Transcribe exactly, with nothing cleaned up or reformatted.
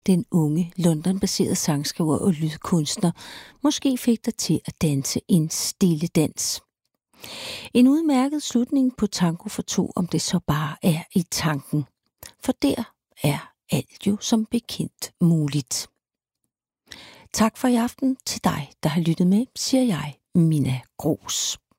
Den unge London-baserede sangskriver og lydkunstner måske fik dig til at danse en stille dans. En udmærket slutning på Tango for to, om det så bare er i tanken. For der er alt jo som bekendt muligt. Tak for i aften til dig, der har lyttet med, siger jeg, Minna Grooss.